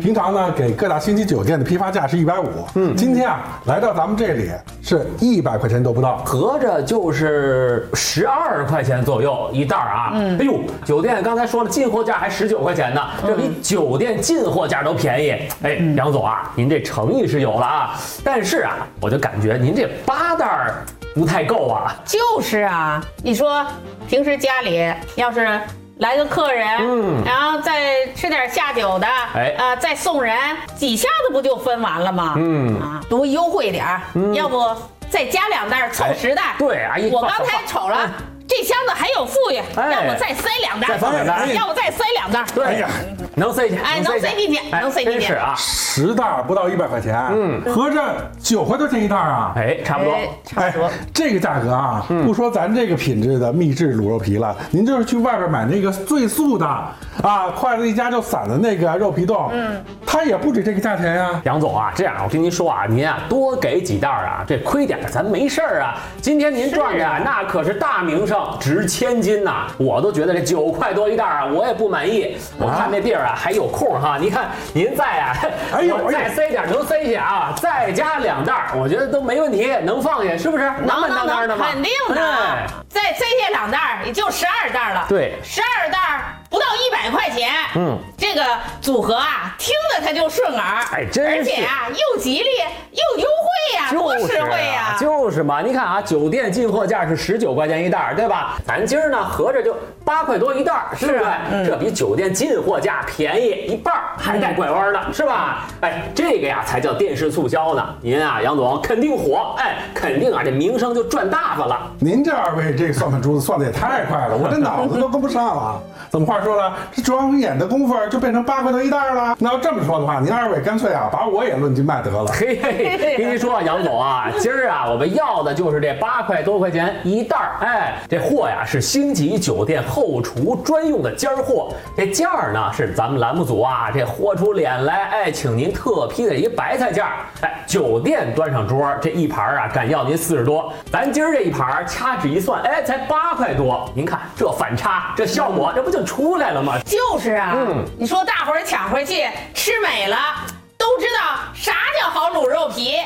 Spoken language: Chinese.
平常呢给各大星级酒店的批发价是150，今天啊来到咱们这里是100块钱都不到， 合着就是12块钱左右一袋啊。哎呦，酒店刚才说了进货价还19块钱呢，这比酒店进货价都便宜。哎，杨总啊，您这诚意是有了啊，但是啊，我就感觉您这8袋不太够啊。 就是啊，你说平时家里要是来个客人，然后再吃点下酒的，再送人，几下子不就分完了吗？多优惠点儿，要不再加2袋凑10袋？ 对啊， 我刚才瞅了。这箱子还有富裕，要不再塞2袋？ 再放2袋， 要不再塞2袋？ 对呀，能塞进， 能塞进去，能塞进去。 真是啊 ，10袋不到100块钱，合着9块多钱一袋啊！ 差不多， 差不多。 这个价格啊，不说咱这个品质的秘制卤肉皮了，您就是去外边买那个最素的啊，筷子一夹就散的那个肉皮冻，它也不止这个价钱呀。 杨总啊，这样我跟您说啊，您啊多给几袋啊，这亏点咱没事儿啊。今天您赚的啊，那可是大名声。值1000金呐，我都觉得这9块多一袋啊，我也不满意。我看那地儿啊还有空哈，你看您再啊，我再塞点能塞下啊，再加2袋，我觉得都没问题，能放下是不是？ 能，肯定的。再塞下2袋，也就12袋了。 对 ，12袋不到100块钱。这个组合啊，听着它就顺耳， 真是， 而且啊又吉利又优惠呀，多实惠呀！ 就是嘛，你看啊，酒店进货价是19块钱一袋，对吧？咱今儿呢合着就8块多一袋，是不是？这比酒店进货价便宜一半，还带拐弯的，是吧？哎，这个呀才叫电视促销呢。您啊，杨总肯定火，肯定啊这名声就赚大发了。 您这2位这算盘珠子算的也太快了，我这脑子都跟不上了。怎么话说呢？这转眼的功夫就变成8块多一袋了。那要这么说的话，您2位干脆啊把我也论斤卖得了。 嘿，跟您说，杨总啊，今儿啊我们要的就是这8块多块钱一袋。这货呀是星级酒店后厨专用的尖货，这价呢是咱们栏目组啊这豁出脸来，请您特批的一个白菜价。酒店端上桌这一盘啊敢要您40多，咱今儿这一盘掐指一算，才8块多。您看这反差，这效果这不就出来了吗？ 就是啊，你说大伙儿抢回去吃美了，都知道啥叫好卤肉皮，